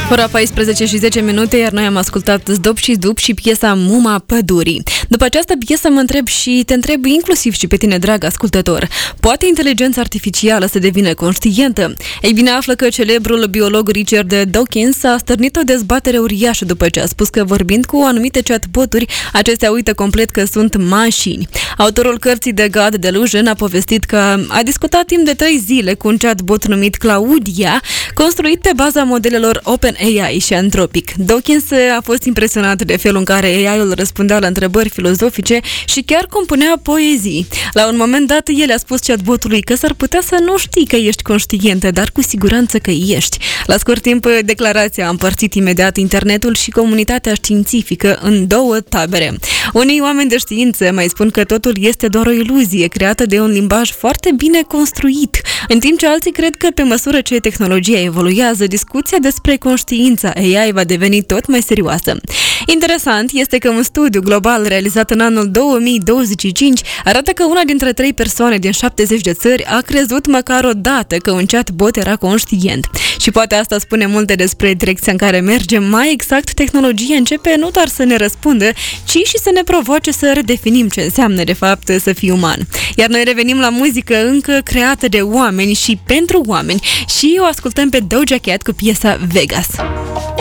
Ora 14 și 10 minute, iar noi am ascultat Zdop și Zdup și piesa Muma Pădurii. După această piesă mă întreb și te întreb inclusiv și pe tine, drag ascultător. Poate inteligența artificială să devină conștientă? Ei bine, află că celebrul biolog Richard Dawkins a stârnit o dezbatere uriașă după ce a spus că vorbind cu anumite chatboturi, acestea uită complet că sunt mașini. Autorul cărții The God Delusion a povestit că a discutat timp de 3 zile cu un chatbot numit Claudia, construit pe baza modelelor OpenAI și Anthropic. Dawkins a fost impresionat de felul în care AI-ul răspundea la întrebări filozofice și chiar compunea poezii. La un moment dat, el a spus chatbotului că s-ar putea să nu știi că ești conștientă, dar cu siguranță că ești. La scurt timp, declarația a împărțit imediat internetul și comunitatea științifică în două tabere. Unii oameni de știință mai spun că totul este doar o iluzie creată de un limbaj foarte bine construit, în timp ce alții cred că pe măsură ce tehnologia evoluează, discuția despre conștiința AI va deveni tot mai serioasă. Interesant este că un studiu global realizat în anul 2025 arată că una dintre 3 persoane din 70 de țări a crezut măcar o dată că un chatbot era conștient. Și poate asta spune multe despre direcția în care mergem. Mai exact, tehnologia începe nu doar să ne răspundă, ci și să ne provoace să redefinim ce înseamnă de fapt să fii uman. Iar noi revenim la muzică încă creată de oameni și pentru oameni și o ascultăm pe Doja Cat cu piesa Vegas.